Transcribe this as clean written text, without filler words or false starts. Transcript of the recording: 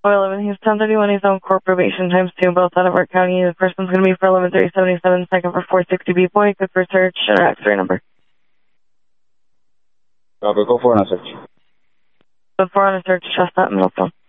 411, he's 1031, he's on court probation times 2, both out of Art County. The first one's going to be for 11-377, second for 460B point, good for search, and our X-ray number. Copy, go for on a search. Go for on a search, trust that middle phone.